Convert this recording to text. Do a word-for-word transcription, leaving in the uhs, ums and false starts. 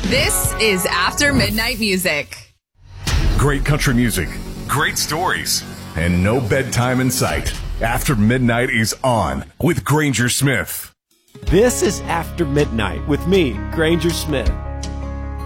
This is After Midnight Music. Great country music, great stories, and no bedtime in sight. After Midnight is on with Granger Smith. This is After Midnight with me, Granger Smith.